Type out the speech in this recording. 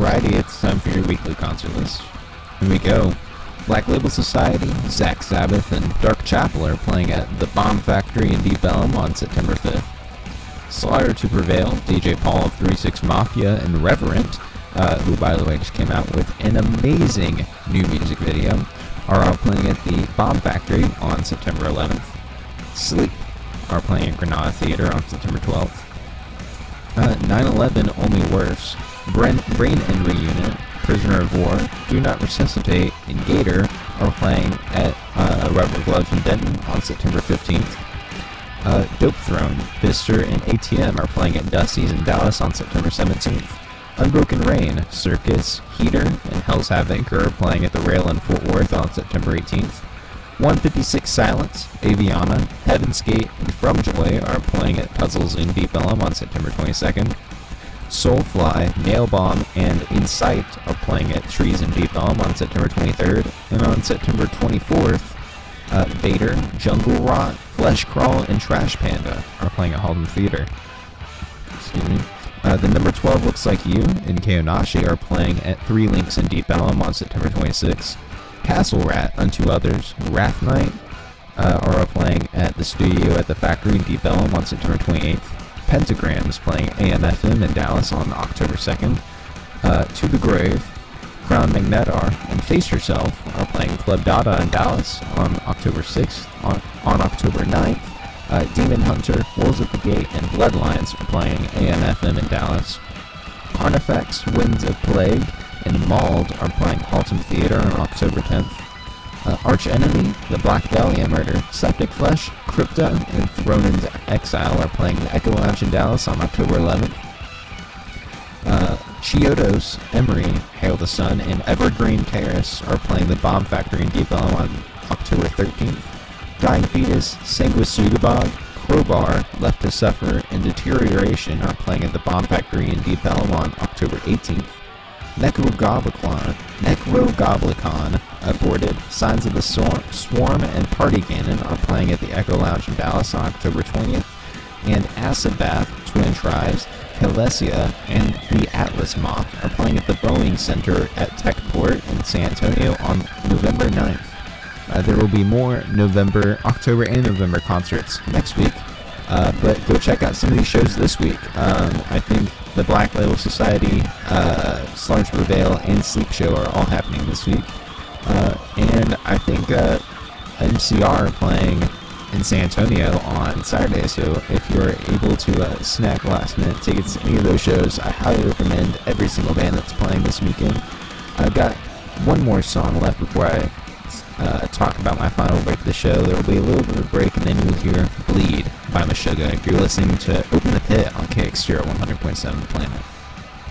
Alrighty, it's time for your weekly concert list. Here we go. Black Label Society, Zack Sabbath, and Dark Chapel are playing at the Bomb Factory in Deep Ellum on September 5th. Slaughter to Prevail, DJ Paul of 36 Mafia, and Reverent, who by the way just came out with an amazing new music video, are all playing at the Bomb Factory on September 11th. Sleep are playing at Granada Theater on September 12th. 9/11 Only Worse, Brain Injury Unit, Prisoner of War, Do Not Resuscitate, and Gator are playing at Rubber Gloves in Denton on September 15th. Dope Throne, Fister, and ATM are playing at Dusty's in Dallas on September 17th. Unbroken Rain, Circus, Heater, and Hell's Havoc are playing at the Rail in Fort Worth on September 18th. 156 Silence, Aviana, Heaven's Gate, and From Joy are playing at Puzzles in Deep Ellum on September 22nd. Soulfly, Nailbomb, and Insight are playing at Trees in Deep Ellum on September 23rd, and on September 24th, Vader, Jungle Rot, Flesh Crawl, and Trash Panda are playing at Halden Theater. Excuse me. The number 12 Looks Like You and Kaonashi are playing at Three Links in Deep Ellum on September 26th. Castle Rat, Unto Others, Wrath Knight are playing at the studio at the Factory in Deep Ellum on September 28th. Pentagram is playing AMFM in Dallas on October 2nd. To the Grave, Crown Magnetar, and Face Yourself are playing Club Dada in Dallas on October 6th. On October 9th, Demon Hunter, Wolves at the Gate, and Bloodlines are playing AMFM in Dallas. Carnifex, Winds of Plague, and Mauled are playing Haltom Theater on October 10th. Arch Enemy, The Black Dahlia Murder, Septic Flesh, Crypta, and Thrown into Exile are playing the Echo Lounge in Dallas on October 11th. Chiodos, Emery, Hail the Sun, and Evergreen Terrace are playing the Bomb Factory in Deep Ellum on October 13th. Dying Fetus, Sanguisugabog, Crowbar, Left to Suffer, and Deterioration are playing at the Bomb Factory in Deep Ellum on October 18th. Necrogoblicon aborted, Signs of the Swarm, and Party Cannon are playing at the Echo Lounge in Dallas on October 20th. And Acid Bath, Twin Tribes, Helesia, and the Atlas Moth are playing at the Boeing Center at Techport in San Antonio on November 9th. There will be more October and November concerts next week, but go check out some of these shows this week. I think the Black Label Society, Slaughter to Prevail, and Sleep Show are all happening this week. And I think MCR are playing in San Antonio on Saturday, so if you're able to snag last-minute tickets to any of those shows, I highly recommend every single band that's playing this weekend. I've got one more song left before I talk about my final break of the show. There will be a little bit of a break, and then you'll hear Bleed by Meshuggah. If you're listening to Open the Pit on KXTR 100.7 Planet.